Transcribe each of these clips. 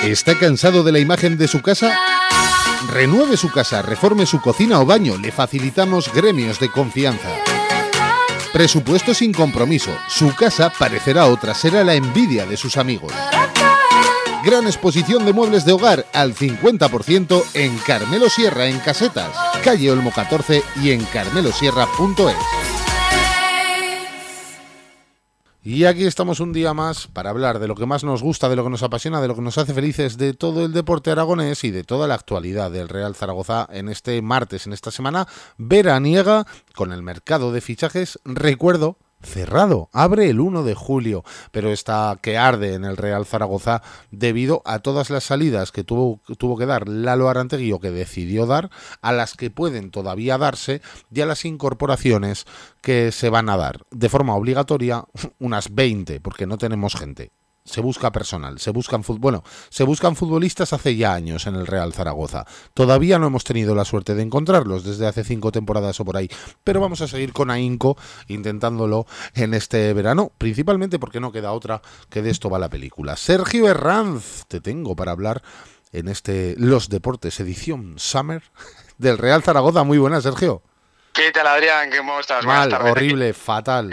¿Está cansado de la imagen de su casa? Renueve su casa, reforme su cocina o baño. Le facilitamos gremios de confianza. Presupuesto sin compromiso. Su casa parecerá otra, será la envidia de sus amigos. Gran exposición de muebles de hogar al 50% en Carmelo Sierra en Casetas, calle Olmo 14 y en carmelosierra.es. Y aquí estamos un día más para hablar de lo que más nos gusta, de lo que nos apasiona, de lo que nos hace felices, de todo el deporte aragonés y de toda la actualidad del Real Zaragoza en este martes, en esta semana veraniega, con el mercado de fichajes, recuerdo, cerrado, abre el 1 de julio, pero está que arde en el Real Zaragoza debido a todas las salidas que tuvo que dar Lalo Arantegui, o que decidió dar, a las que pueden todavía darse, y a las incorporaciones que se van a dar de forma obligatoria, unas 20, porque no tenemos gente. Se busca personal, se buscan futbolistas hace ya años en el Real Zaragoza. Todavía no hemos tenido la suerte de encontrarlos desde hace 5 temporadas o por ahí, pero vamos a seguir con ahínco intentándolo en este verano, principalmente porque no queda otra, que de esto va la película. Sergio Herranz, te tengo para hablar en Los Deportes edición Summer del Real Zaragoza. Muy buenas, Sergio. ¿Qué tal, Adrián? ¿Cómo estás? Mal, horrible, fatal.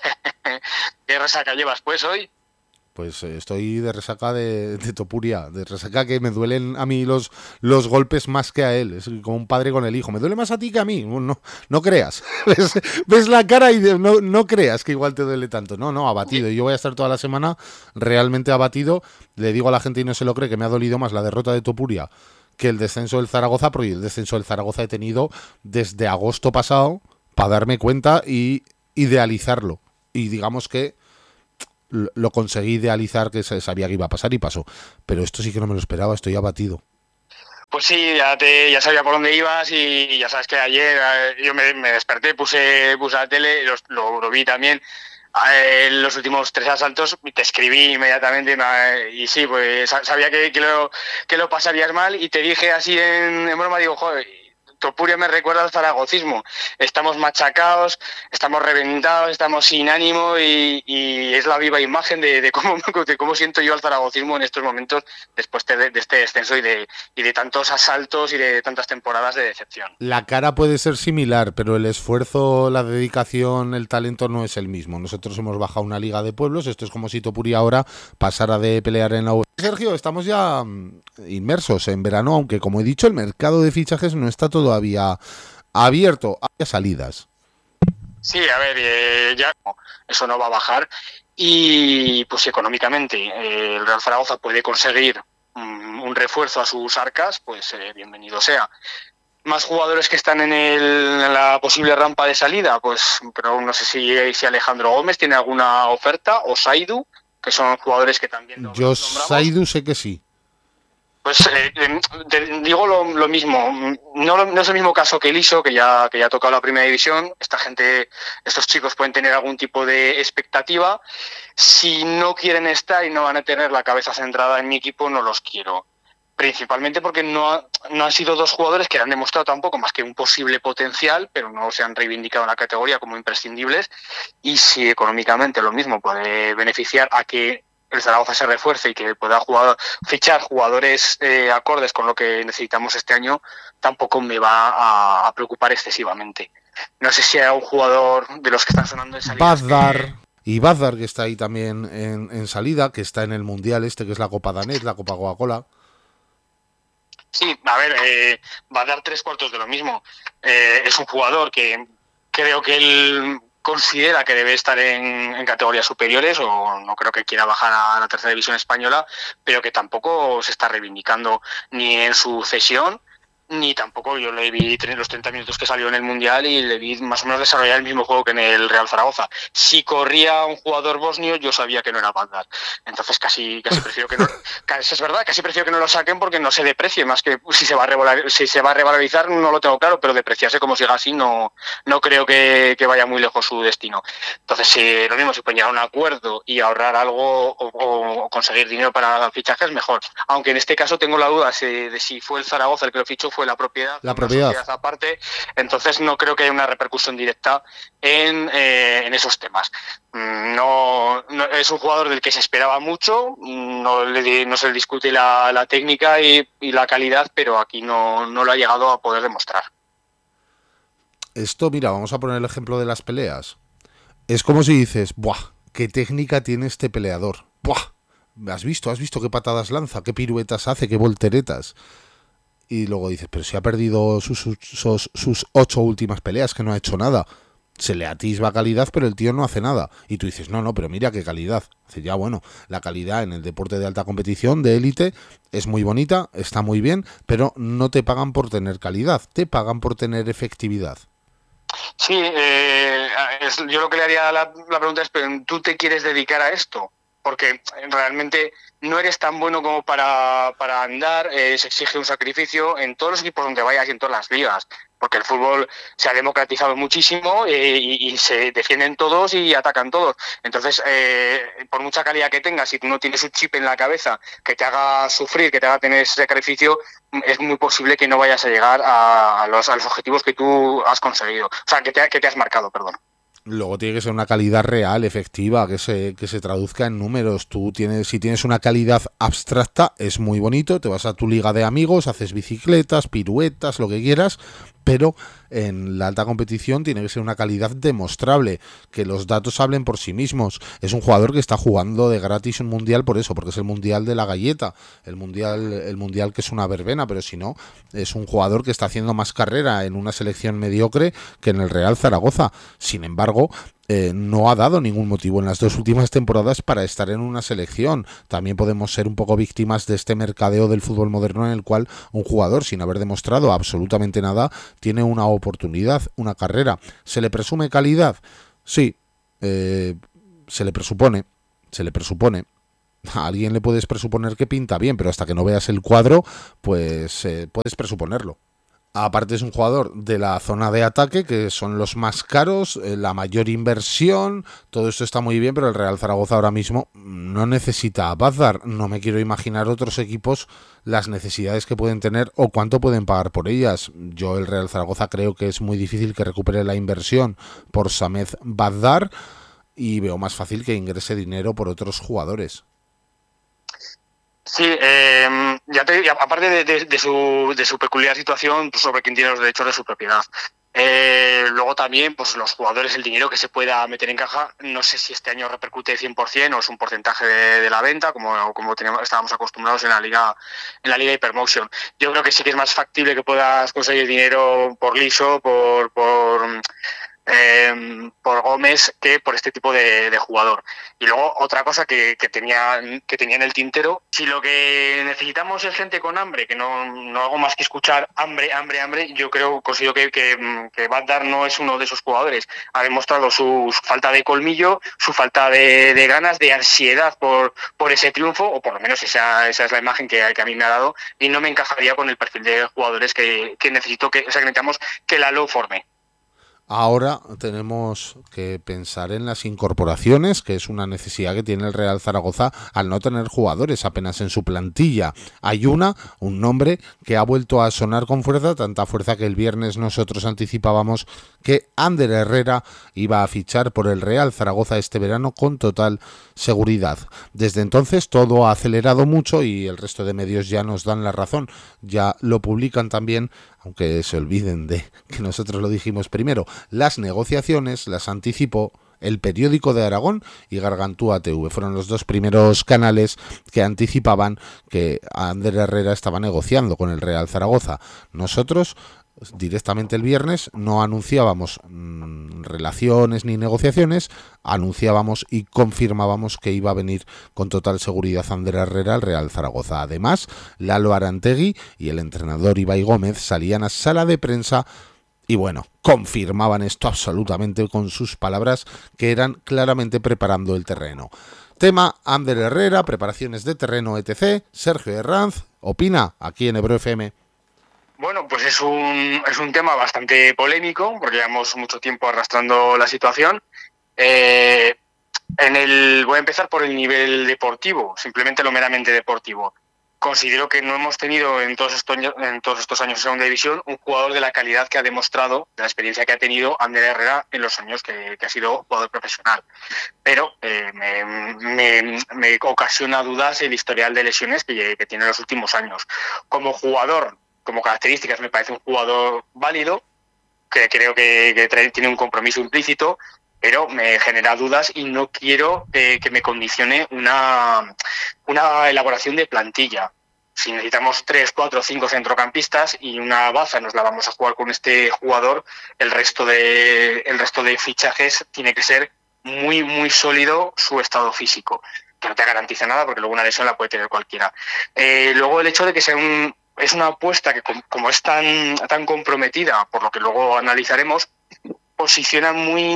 ¿Qué resaca llevas pues hoy? Pues estoy de resaca de Topuria, de resaca que me duelen a mí los golpes más que a él. Es como un padre con el hijo. Me duele más a ti que a mí. No creas. ¿Ves la cara y no creas que igual te duele tanto. No, abatido. Yo voy a estar toda la semana realmente abatido. Le digo a la gente y no se lo cree que me ha dolido más la derrota de Topuria que el descenso del Zaragoza, porque el descenso del Zaragoza he tenido desde agosto pasado para darme cuenta y idealizarlo. Y digamos que lo conseguí idealizar, que se sabía que iba a pasar y pasó. Pero esto sí que no me lo esperaba, estoy abatido. Pues sí, ya sabía por dónde ibas y ya sabes que ayer yo me desperté, puse la tele, lo vi también, los últimos 3 asaltos, te escribí inmediatamente y sí, pues sabía que lo pasarías mal y te dije así en broma, digo, joder, Topuria me recuerda al zaragocismo. Estamos machacados, estamos reventados, estamos sin ánimo y es la viva imagen de cómo siento yo al zaragocismo en estos momentos después de este descenso y de tantos asaltos y de tantas temporadas de decepción. La cara puede ser similar, pero el esfuerzo, la dedicación, el talento no es el mismo. Nosotros hemos bajado una liga de pueblos, esto es como si Topuria ahora pasara de pelear en la U. Sergio, estamos ya inmersos en verano, aunque como he dicho, el mercado de fichajes no está todavía abierto. Hay salidas. Sí, a ver, ya eso no va a bajar y pues económicamente el Real Zaragoza puede conseguir un refuerzo a sus arcas, pues bienvenido sea. Más jugadores que están en la posible rampa de salida, pues, pero no sé si Alejandro Gómez tiene alguna oferta, o Saidu, que son jugadores que también yo Saidu sé que sí. Pues te digo lo mismo, no es el mismo caso que Eliso, que ya ha tocado la primera división. Estos chicos pueden tener algún tipo de expectativa. Si no quieren estar y no van a tener la cabeza centrada en mi equipo, no los quiero. Principalmente porque no han sido 2 jugadores que han demostrado tampoco más que un posible potencial, pero no se han reivindicado en la categoría como imprescindibles. Y si económicamente lo mismo puede beneficiar a que el Zaragoza se refuerce y que pueda fichar jugadores acordes con lo que necesitamos este año, tampoco me va a preocupar excesivamente. No sé si hay un jugador de los que están sonando en salida. Bazar, que está ahí también en salida, que está en el Mundial que es la Copa Danés, la Copa Coca-Cola. Sí, a ver, va a dar 3/4 de lo mismo. Es un jugador que creo que él considera que debe estar en categorías superiores, o no creo que quiera bajar a la tercera división española, pero que tampoco se está reivindicando ni en su cesión, ni tampoco yo le vi los 30 minutos que salió en el Mundial y le vi más o menos desarrollar el mismo juego que en el Real Zaragoza. Si corría un jugador bosnio, yo sabía que no era Bagdad. Entonces casi prefiero que no, es verdad, casi prefiero que no lo saquen porque no se deprecie, más que si se va a revalorizar no lo tengo claro, pero depreciarse como siga así no creo que vaya muy lejos su destino. Entonces, si lo mismo, si pueden llegar a un acuerdo y ahorrar algo o conseguir dinero para fichajes, mejor. Aunque en este caso tengo la duda de si fue el Zaragoza el que lo fichó, fue la propiedad, La una propiedad. sociedad aparte, entonces no creo que haya una repercusión directa en esos temas. No, es un jugador del que se esperaba mucho, no se le discute la técnica y la calidad, pero aquí no lo ha llegado a poder demostrar. Esto, mira, vamos a poner el ejemplo de las peleas. Es como si dices, ¡buah! ¿Qué técnica tiene este peleador? ¡Buah! ¿Has visto qué patadas lanza? ¿Qué piruetas hace? ¿Qué volteretas? Y luego dices, pero si ha perdido sus 8 últimas peleas, que no ha hecho nada. Se le atisba calidad, pero el tío no hace nada. Y tú dices, no, pero mira qué calidad. Dice, ya bueno, la calidad en el deporte de alta competición, de élite, es muy bonita, está muy bien, pero no te pagan por tener calidad, te pagan por tener efectividad. Sí, yo lo que le haría la pregunta es, ¿pero tú te quieres dedicar a esto? Porque realmente no eres tan bueno como para andar, se exige un sacrificio en todos los equipos donde vayas y en todas las ligas, porque el fútbol se ha democratizado muchísimo y se defienden todos y atacan todos. Entonces, por mucha calidad que tengas, si tú no tienes un chip en la cabeza que te haga sufrir, que te haga tener ese sacrificio, es muy posible que no vayas a llegar a los objetivos que tú has conseguido, o sea, que te has marcado, perdón. Luego tiene que ser una calidad real, efectiva, que se traduzca en números. Si tienes una calidad abstracta, es muy bonito, te vas a tu liga de amigos, haces bicicletas, piruetas, lo que quieras, pero en la alta competición tiene que ser una calidad demostrable, que los datos hablen por sí mismos. Es un jugador que está jugando de gratis un mundial por eso, porque es el mundial de la galleta, el mundial que es una verbena, pero si no, es un jugador que está haciendo más carrera en una selección mediocre que en el Real Zaragoza. Sin embargo, no ha dado ningún motivo en las 2 últimas temporadas para estar en una selección. También podemos ser un poco víctimas de este mercadeo del fútbol moderno en el cual un jugador, sin haber demostrado absolutamente nada, tiene una oportunidad, una carrera. ¿Se le presume calidad? Sí, se le presupone. A alguien le puedes presuponer que pinta bien, pero hasta que no veas el cuadro, pues puedes presuponerlo. Aparte es un jugador de la zona de ataque, que son los más caros, la mayor inversión, todo esto está muy bien, pero el Real Zaragoza ahora mismo no necesita a Bazdar. No me quiero imaginar otros equipos las necesidades que pueden tener o cuánto pueden pagar por ellas. Yo el Real Zaragoza creo que es muy difícil que recupere la inversión por Samed Bazdar y veo más fácil que ingrese dinero por otros jugadores. Sí, aparte de su peculiar situación, pues, sobre quién tiene los derechos de su propiedad. Luego también, pues los jugadores, el dinero que se pueda meter en caja, no sé si este año repercute 100% o es un porcentaje de la venta, como estábamos acostumbrados en la Liga Hypermotion. Yo creo que sí que es más factible que puedas conseguir dinero por Liso, por Gómez, que por este tipo de jugador. Y luego otra cosa que tenía en el tintero, si lo que necesitamos es gente con hambre, que no hago más que escuchar hambre, yo considero que Bazdar no es uno de esos jugadores. Ha demostrado su falta de colmillo, su falta de ganas, de ansiedad por ese triunfo, o por lo menos esa es la imagen que a mí me ha dado, y no me encajaría con el perfil de jugadores que necesitamos que Lalo forme. Ahora tenemos que pensar en las incorporaciones, que es una necesidad que tiene el Real Zaragoza al no tener jugadores apenas en su plantilla. Hay un nombre que ha vuelto a sonar con fuerza, tanta fuerza que el viernes nosotros anticipábamos que Ander Herrera iba a fichar por el Real Zaragoza este verano con total seguridad. Desde entonces todo ha acelerado mucho y el resto de medios ya nos dan la razón. Ya lo publican también, aunque se olviden de que nosotros lo dijimos primero. Las negociaciones las anticipó El Periódico de Aragón y Gargantúa TV. Fueron los 2 primeros canales que anticipaban que Ander Herrera estaba negociando con el Real Zaragoza. Nosotros directamente el viernes no anunciábamos relaciones ni negociaciones, anunciábamos y confirmábamos que iba a venir con total seguridad Ander Herrera al Real Zaragoza. Además, Lalo Arantegui y el entrenador Ibai Gómez salían a sala de prensa y bueno, confirmaban esto absolutamente con sus palabras, que eran claramente preparando el terreno. Tema Ander Herrera, preparaciones de terreno, etc. Sergio Herranz opina aquí en Ebro FM. Bueno, pues es un tema bastante polémico, porque llevamos mucho tiempo arrastrando la situación. Voy a empezar por el nivel deportivo, simplemente lo meramente deportivo. Considero que no hemos tenido en todos estos años en segunda división un jugador de la calidad que ha demostrado, de la experiencia que ha tenido Ander Herrera en los años que ha sido jugador profesional. Pero me ocasiona dudas el historial de lesiones que tiene en los últimos años. Como jugador, como características, me parece un jugador válido, que creo que tiene un compromiso implícito, pero me genera dudas y no quiero que me condicione una elaboración de plantilla. Si necesitamos 3, 4, 5 centrocampistas y una baza nos la vamos a jugar con este jugador, el resto de fichajes tiene que ser muy, muy sólido su estado físico, que no te garantiza nada porque luego una lesión la puede tener cualquiera. Luego el hecho de que es una apuesta que como es tan comprometida, por lo que luego analizaremos, posiciona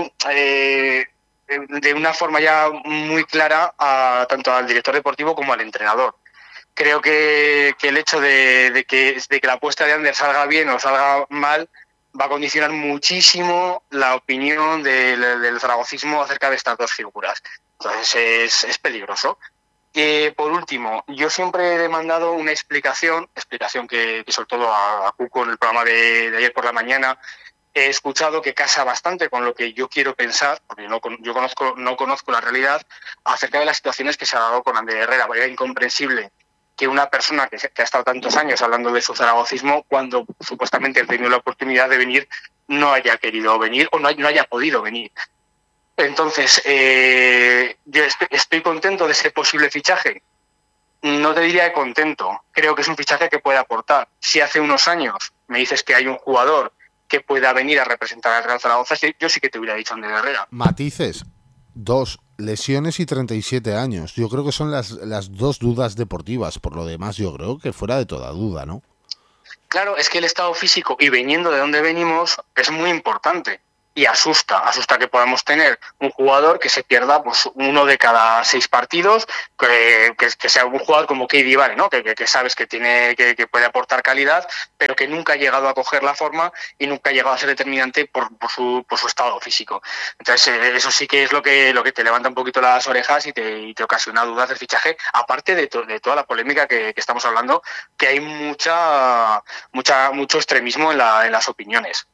de una forma ya muy clara tanto al director deportivo como al entrenador. Creo que el hecho de que la apuesta de Ander salga bien o salga mal va a condicionar muchísimo la opinión del zaragocismo acerca de estas dos figuras. Entonces es peligroso. Por último, yo siempre he demandado una explicación que sobre todo a Cuco en el programa de ayer por la mañana he escuchado que casa bastante con lo que yo quiero pensar, porque yo no conozco la realidad acerca de las situaciones que se ha dado con Ander Herrera. Era incomprensible que una persona que ha estado tantos años hablando de su zaragocismo, cuando supuestamente ha tenido la oportunidad de venir, no haya querido venir o no haya podido venir. Entonces, yo estoy contento de ese posible fichaje. No te diría que contento. Creo que es un fichaje que puede aportar. Si hace unos años me dices que hay un jugador que pueda venir a representar al Real Zaragoza, yo sí que te hubiera dicho Ander Herrera. Matices, 2 lesiones y 37 años. Yo creo que son las 2 dudas deportivas. Por lo demás, yo creo que fuera de toda duda, ¿no? Claro, es que el estado físico y viniendo de donde venimos es muy importante. Y asusta que podamos tener un jugador que se pierda pues 1 de cada 6 partidos, que sea un jugador como Keidi Vare, ¿no? Que sabes que puede aportar calidad, pero que nunca ha llegado a coger la forma y nunca ha llegado a ser determinante por su estado físico. Entonces eso sí que es lo que te levanta un poquito las orejas y te ocasiona dudas del fichaje, aparte de toda la polémica que estamos hablando, que hay mucho extremismo en las opiniones.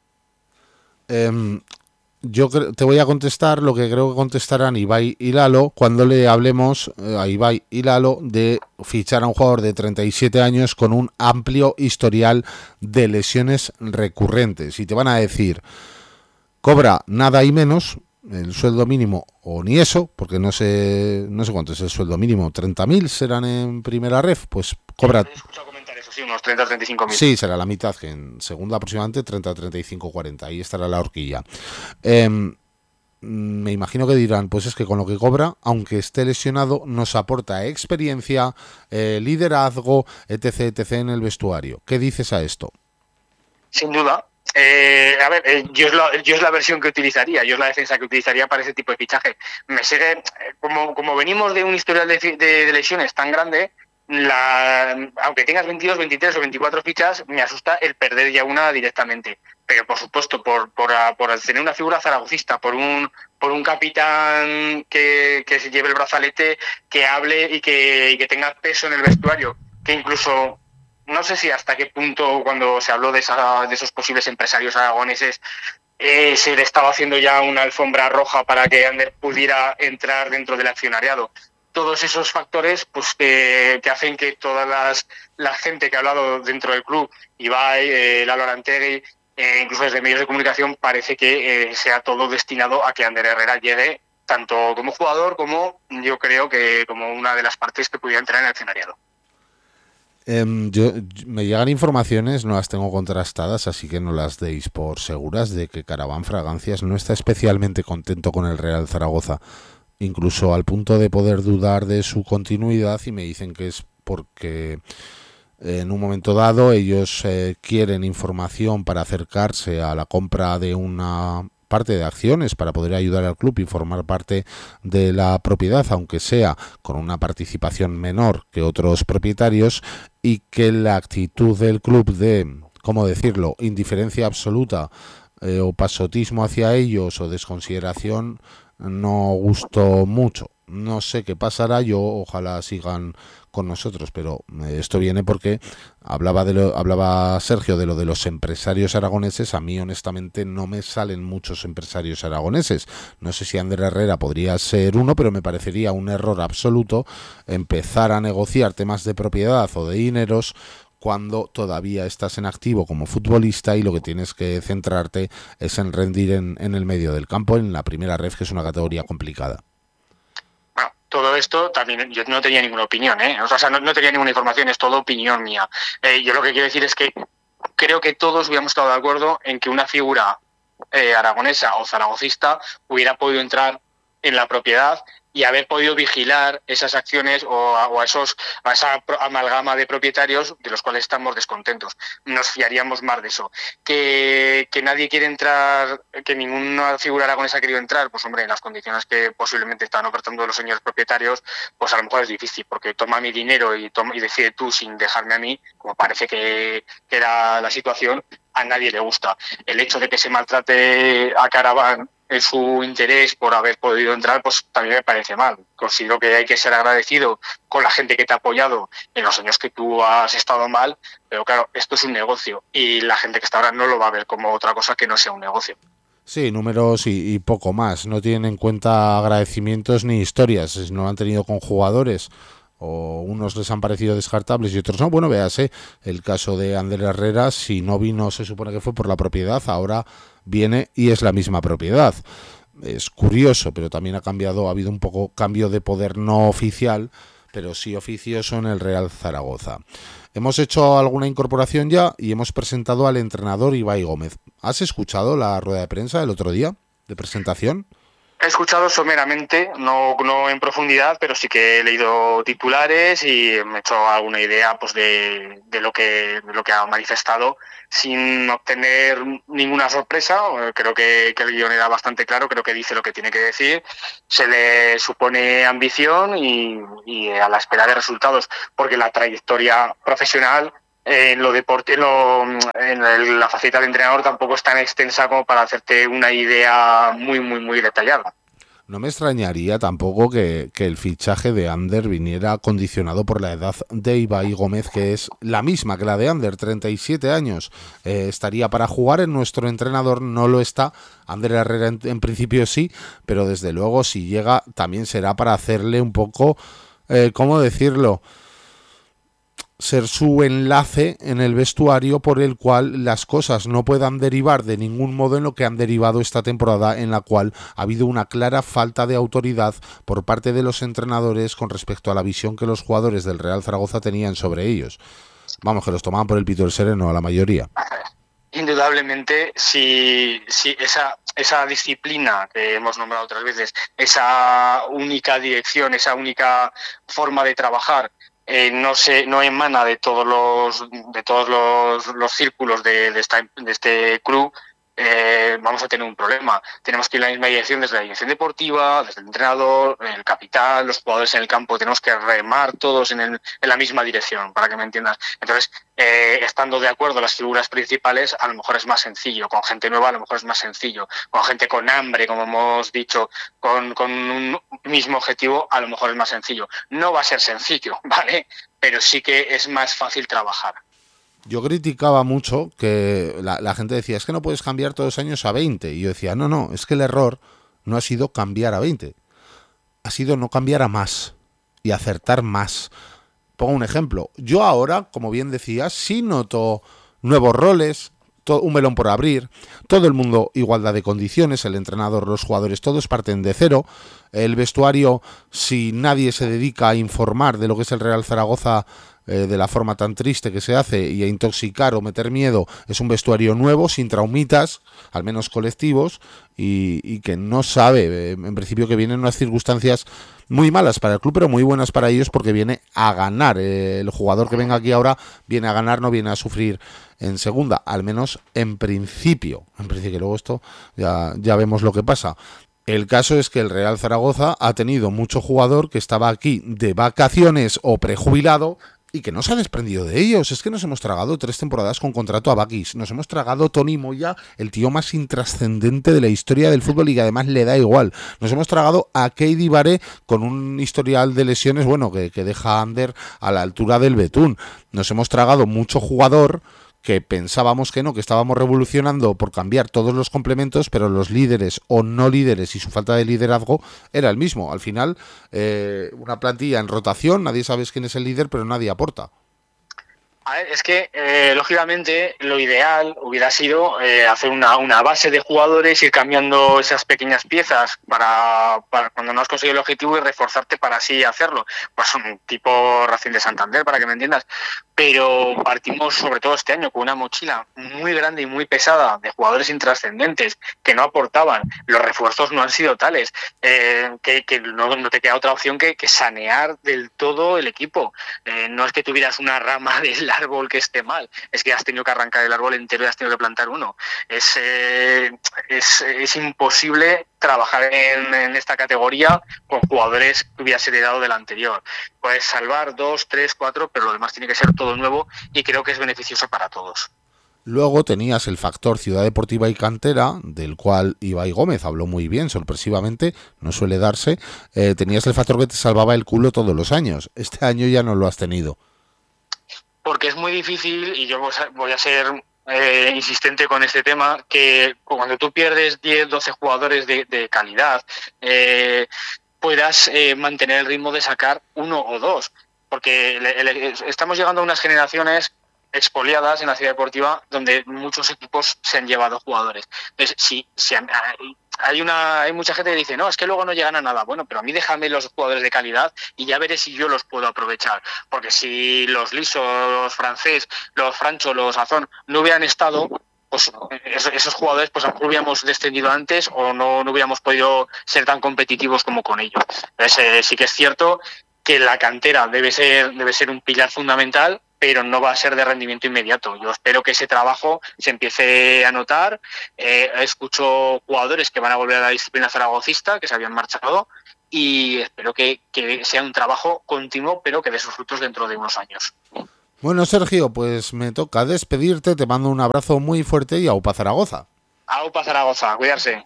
Yo te voy a contestar lo que creo que contestarán Ibai y Lalo cuando le hablemos a Ibai y Lalo de fichar a un jugador de 37 años con un amplio historial de lesiones recurrentes. Y te van a decir, cobra nada y menos, el sueldo mínimo o ni eso, porque no sé cuánto es el sueldo mínimo, 30.000 serán en primera ref, pues cobra... Sí, unos 30 o 35 mil. Sí, será la mitad, que en segunda aproximadamente 30, 35, 40. Ahí estará la horquilla. Me imagino que dirán, pues es que con lo que cobra, aunque esté lesionado, nos aporta experiencia, liderazgo, etc, etc en el vestuario. ¿Qué dices a esto? Sin duda. Yo es la versión que utilizaría, yo es la defensa que utilizaría para ese tipo de fichaje. Me sigue, como venimos de un historial de lesiones tan grande, aunque tengas 22, 23 o 24 fichas, me asusta el perder ya una directamente. Pero por supuesto, por tener una figura zaragocista, por un capitán que se lleve el brazalete, que hable y que tenga peso en el vestuario, que incluso, no sé si hasta qué punto cuando se habló de esos posibles empresarios aragoneses, se le estaba haciendo ya una alfombra roja para que Ander pudiera entrar dentro del accionariado. Todos esos factores pues que hacen que toda la gente que ha hablado dentro del club, Ibai, Lalo Arantegui, incluso desde medios de comunicación, parece que sea todo destinado a que Ander Herrera llegue tanto como jugador como yo creo que como una de las partes que pudiera entrar en el accionariado. Me llegan informaciones, no las tengo contrastadas, así que no las deis por seguras, de que Caravan Fragancias no está especialmente contento con el Real Zaragoza, incluso al punto de poder dudar de su continuidad, y me dicen que es porque en un momento dado ellos quieren información para acercarse a la compra de una parte de acciones para poder ayudar al club y formar parte de la propiedad, aunque sea con una participación menor que otros propietarios, y que la actitud del club de, ¿cómo decirlo?, indiferencia absoluta o pasotismo hacia ellos o desconsideración no gustó mucho. No sé qué pasará, yo ojalá sigan con nosotros, pero esto viene porque hablaba Sergio de lo de los empresarios aragoneses. A mí honestamente no me salen muchos empresarios aragoneses. No sé si Ander Herrera podría ser uno, pero me parecería un error absoluto empezar a negociar temas de propiedad o de dineros cuando todavía estás en activo como futbolista y lo que tienes que centrarte es en rendir en el medio del campo, en la primera ref, que es una categoría complicada. Bueno, todo esto también, yo no tenía ninguna opinión, ¿eh? O sea, no tenía ninguna información, es todo opinión mía. Yo lo que quiero decir es que creo que todos hubiéramos estado de acuerdo en que una figura aragonesa o zaragocista hubiera podido entrar en la propiedad y haber podido vigilar esas acciones a esa amalgama de propietarios de los cuales estamos descontentos. Nos fiaríamos más de eso. Que nadie quiere entrar, que ninguna figura aragonesa ha querido entrar, pues hombre, en las condiciones que posiblemente están ofertando los señores propietarios, pues a lo mejor es difícil, porque toma mi dinero y decide tú sin dejarme a mí, como parece que era la situación, a nadie le gusta. El hecho de que se maltrate a Caravan en su interés por haber podido entrar, pues también me parece mal. Considero que hay que ser agradecido con la gente que te ha apoyado en los años que tú has estado mal, pero claro, esto es un negocio y la gente que está ahora no lo va a ver como otra cosa que no sea un negocio. Sí, números y poco más. No tienen en cuenta agradecimientos ni historias. No lo han tenido con jugadores, o unos les han parecido descartables y otros no. Bueno, véase el caso de Ander Herrera. Si no vino, se supone que fue por la propiedad, ahora viene y es la misma propiedad. Es curioso, pero también ha habido un poco cambio de poder no oficial, pero sí oficioso en el Real Zaragoza. Hemos hecho alguna incorporación ya y hemos presentado al entrenador Ibai Gómez. ¿Has escuchado la rueda de prensa del otro día de presentación? He escuchado someramente, no en profundidad, pero sí que he leído titulares y me he hecho alguna idea pues de lo que ha manifestado, sin obtener ninguna sorpresa. Creo que el guión era bastante claro, creo que dice lo que tiene que decir. Se le supone ambición y a la espera de resultados, porque la trayectoria profesional en lo deporte, en la faceta de entrenador tampoco es tan extensa como para hacerte una idea muy detallada. No me extrañaría tampoco que el fichaje de Ander viniera condicionado por la edad de Ibai Gómez, que es la misma que la de Ander, 37 años. Estaría para jugar, en nuestro entrenador no lo está. Ander Herrera en principio sí, pero desde luego si llega también será para hacerle un poco, ¿cómo decirlo?, ser su enlace en el vestuario por el cual las cosas no puedan derivar de ningún modo en lo que han derivado esta temporada, en la cual ha habido una clara falta de autoridad por parte de los entrenadores con respecto a la visión que los jugadores del Real Zaragoza tenían sobre ellos. Vamos, que los tomaban por el pito del sereno a la mayoría. Indudablemente, si esa disciplina que hemos nombrado otras veces, esa única dirección, esa única forma de trabajar, no emana de todos los círculos de este club, vamos a tener un problema. Tenemos que ir en la misma dirección desde la dirección deportiva, desde el entrenador, el capitán, los jugadores en el campo. Tenemos que remar todos en la misma dirección, para que me entiendas. Entonces, estando de acuerdo las figuras principales, a lo mejor es más sencillo. Con gente nueva a lo mejor es más sencillo. Con gente con hambre, como hemos dicho, con un mismo objetivo, a lo mejor es más sencillo. No va a ser sencillo, ¿vale? Pero sí que es más fácil trabajar. Yo criticaba mucho que la gente decía, es que no puedes cambiar todos los años a 20. Y yo decía, no, es que el error no ha sido cambiar a 20. Ha sido no cambiar a más y acertar más. Pongo un ejemplo. Yo ahora, como bien decías, sí noto nuevos roles, un melón por abrir, todo el mundo igualdad de condiciones, el entrenador, los jugadores, todos parten de cero. El vestuario, si nadie se dedica a informar de lo que es el Real Zaragoza de la forma tan triste que se hace y a intoxicar o meter miedo, es un vestuario nuevo, sin traumitas, al menos colectivos, y que no sabe, en principio, que vienen unas circunstancias muy malas para el club, pero muy buenas para ellos, porque viene a ganar. El jugador que venga aquí ahora viene a ganar, no viene a sufrir en segunda, al menos en principio. Luego esto ya vemos lo que pasa. El caso es que el Real Zaragoza ha tenido mucho jugador que estaba aquí de vacaciones o prejubilado y que no se ha desprendido de ellos. Es que nos hemos tragado 3 temporadas con contrato a Bakis, nos hemos tragado Tony Moya, el tío más intrascendente de la historia del fútbol y que además le da igual. Nos hemos tragado a Keidi Baré con un historial de lesiones, bueno, que deja a Ander a la altura del betún. Nos hemos tragado mucho jugador que pensábamos que no, que estábamos revolucionando por cambiar todos los complementos, pero los líderes o no líderes y su falta de liderazgo era el mismo. Al final, una plantilla en rotación, nadie sabe quién es el líder, pero nadie aporta. A ver, es que, lógicamente, lo ideal hubiera sido hacer una base de jugadores, ir cambiando esas pequeñas piezas para cuando no has conseguido el objetivo y reforzarte para así hacerlo. Pues un tipo Racing de Santander, para que me entiendas. Pero partimos, sobre todo este año, con una mochila muy grande y muy pesada de jugadores intrascendentes que no aportaban. Los refuerzos no han sido tales, que no te queda otra opción que sanear del todo el equipo. No es que tuvieras una rama del árbol que esté mal, es que has tenido que arrancar el árbol entero y has tenido que plantar uno. Es imposible trabajar en esta categoría con jugadores que hubieras heredado del anterior. Puedes salvar 2, 3, 4, pero lo demás tiene que ser todo nuevo y creo que es beneficioso para todos. Luego tenías el factor Ciudad Deportiva y Cantera, del cual Ibai Gómez habló muy bien, sorpresivamente, no suele darse. Tenías el factor que te salvaba el culo todos los años. Este año ya no lo has tenido. Porque es muy difícil, y yo voy a ser insistente con este tema, que cuando tú pierdes 10, 12 jugadores de calidad, puedas mantener el ritmo de sacar 1 o 2. Porque estamos llegando a unas generaciones expoliadas en la Ciudad Deportiva donde muchos equipos se han llevado jugadores. Entonces, si hay mucha gente que dice, no, es que luego no llegan a nada. Bueno, pero a mí déjame los jugadores de calidad y ya veré si yo los puedo aprovechar. Porque si los Liso, los Francés, los Francho, los Azón no hubieran estado, pues esos jugadores pues a lo mejor hubiéramos descendido antes o no hubiéramos podido ser tan competitivos como con ellos. Entonces, sí que es cierto que la cantera debe ser un pilar fundamental, pero no va a ser de rendimiento inmediato. Yo espero que ese trabajo se empiece a notar. Escucho jugadores que van a volver a la disciplina zaragocista, que se habían marchado, y espero que sea un trabajo continuo, pero que dé sus frutos dentro de unos años. Bueno, Sergio, pues me toca despedirte, te mando un abrazo muy fuerte y aupa Zaragoza. Aupa Zaragoza, cuidarse.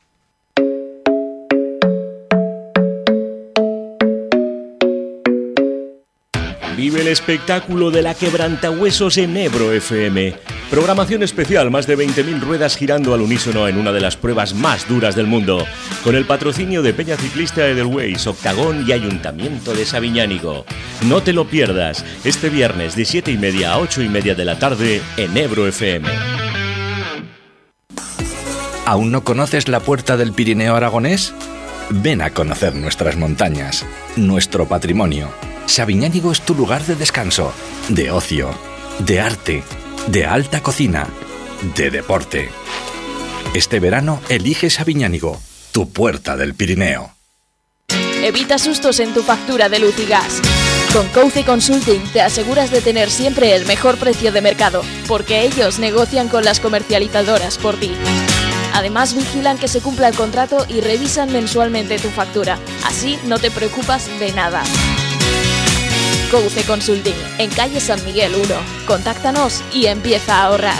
Vive el espectáculo de la Quebrantahuesos en Ebro FM. Programación especial, más de 20.000 ruedas girando al unísono en una de las pruebas más duras del mundo. Con el patrocinio de Peña Ciclista Edelweiss, Octagón y Ayuntamiento de Sabiñánigo. No te lo pierdas, este viernes de 7:30 a 8:30 de la tarde en Ebro FM. ¿Aún no conoces la Puerta del Pirineo aragonés? Ven a conocer nuestras montañas, nuestro patrimonio. Sabiñánigo es tu lugar de descanso, de ocio, de arte, de alta cocina, de deporte. Este verano elige Sabiñánigo, tu Puerta del Pirineo. Evita sustos en tu factura de luz y gas. Con Couce Consulting te aseguras de tener siempre el mejor precio de mercado, porque ellos negocian con las comercializadoras por ti. Además, vigilan que se cumpla el contrato y revisan mensualmente tu factura. Así no te preocupas de nada. Couce Consulting, en calle San Miguel 1. Contáctanos y empieza a ahorrar.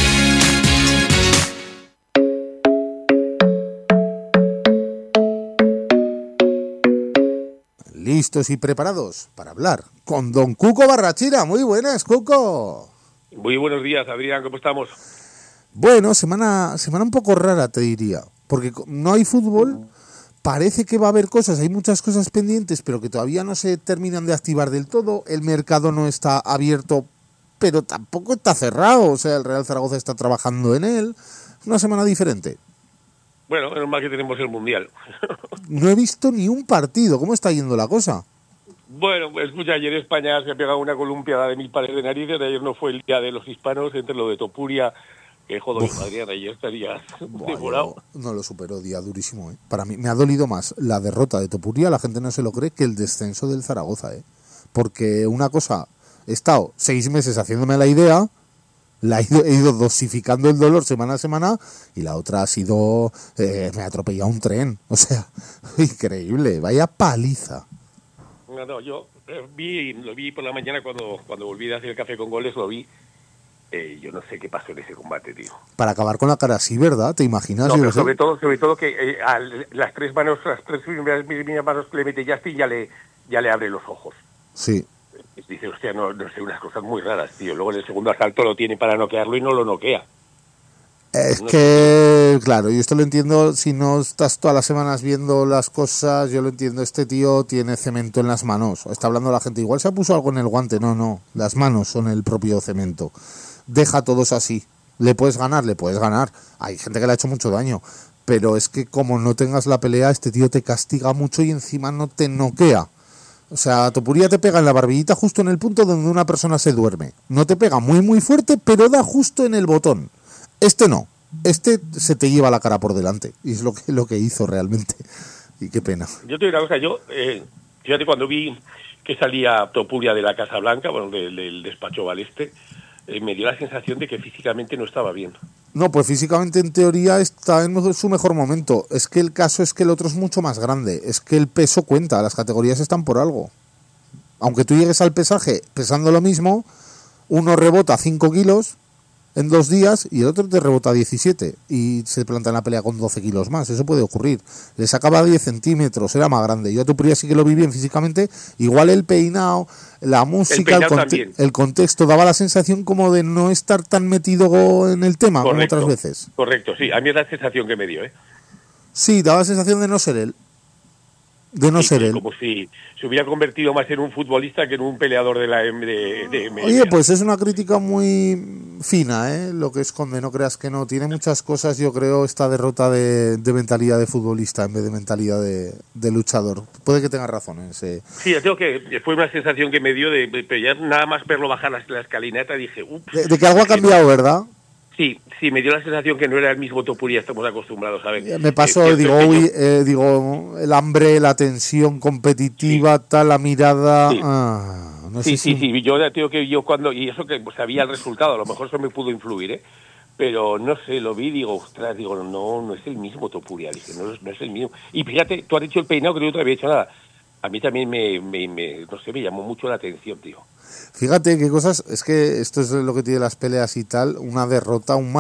Listos y preparados para hablar con don Cuco Barrachira. Muy buenas, Cuco. Muy buenos días, Adrián, ¿cómo estamos? Bueno, semana un poco rara, te diría, porque no hay fútbol. Parece que va a haber cosas, hay muchas cosas pendientes, pero que todavía no se terminan de activar del todo. El mercado no está abierto, pero tampoco está cerrado. O sea, el Real Zaragoza está trabajando en él. Una semana diferente. Bueno, menos mal que tenemos el Mundial. No he visto ni un partido. ¿Cómo está yendo la cosa? Bueno, escucha, ayer España se ha pegado una columpiada de 1000 pares de narices. Ayer no fue el día de los hispanos, entre lo de Topuria, que joder, Adrián, ayer estaría devorado. No lo superó, día durísimo, ¿eh? Para mí me ha dolido más la derrota de Topuria, la gente no se lo cree, que el descenso del Zaragoza, ¿eh? Porque una cosa, he estado 6 meses haciéndome la idea, he ido dosificando el dolor semana a semana, y la otra ha sido, me ha atropellado un tren, o sea, increíble, vaya paliza. No, yo lo vi por la mañana cuando volví de hacer el café con goles, lo vi. Yo no sé qué pasó en ese combate, tío. Para acabar con la cara así, ¿verdad? ¿Te imaginas? No, pero sobre todo que las tres manos que le mete Justin ya le abre los ojos. Sí. Dice, hostia, no sé, unas cosas muy raras, tío. Luego en el segundo asalto lo tiene para noquearlo y no lo noquea. Es que, claro, yo esto lo entiendo, si no estás todas las semanas viendo las cosas, yo lo entiendo, este tío tiene cemento en las manos, está hablando la gente, igual se puso algo en el guante, no, las manos son el propio cemento, deja a todos así, le puedes ganar, hay gente que le ha hecho mucho daño, pero es que como no tengas la pelea, este tío te castiga mucho y encima no te noquea. O sea, Topuria te pega en la barbillita justo en el punto donde una persona se duerme, no te pega muy muy fuerte, pero da justo en el botón. Este no, este se te lleva la cara por delante, y es lo que hizo realmente, y qué pena. Yo te digo una cosa, fíjate, cuando vi que salía Topuria de la Casa Blanca, bueno, del despacho Baleste, me dio la sensación de que físicamente no estaba bien. No, pues físicamente en teoría está en su mejor momento, es que el caso es que el otro es mucho más grande, es que el peso cuenta, las categorías están por algo. Aunque tú llegues al pesaje pesando lo mismo, uno rebota 5 kilos en 2 días y el otro te rebota 17 y se planta en la pelea con 12 kilos más. Eso puede ocurrir. Le sacaba 10 centímetros, era más grande. Yo a Topuria sí que lo vi bien físicamente. Igual el peinado, la música, el contexto daba la sensación como de no estar tan metido en el tema como otras veces. Correcto, sí. A mí es la sensación que me dio, ¿eh? Sí, daba la sensación de no ser él. Como si se hubiera convertido más en un futbolista que en un peleador de Oye, pues es una crítica muy fina, ¿eh? Lo que esconde, no creas que no. Tiene muchas cosas, yo creo, esta derrota de mentalidad de futbolista en vez de mentalidad de luchador. Puede que tenga razón. Sí, yo creo que fue una sensación que me dio pero ya nada más verlo bajar la escalinata dije... De que algo ha cambiado, ¿verdad? Sí, me dio la sensación que no era el mismo Topuria, estamos acostumbrados a ver. Me pasó, digo, el hambre, la tensión competitiva, tal, la mirada... Sí. No sé sí, yo tengo que y eso que sabía el resultado, a lo mejor eso me pudo influir, ¿eh? Pero no sé, lo vi, digo, ostras, no es el mismo Topuria, dije, no es el mismo. Y fíjate, tú has dicho el peinado que yo no te había hecho nada. A mí también me llamó mucho la atención, tío. Fíjate qué cosas, es que esto es lo que tiene las peleas y tal, una derrota, un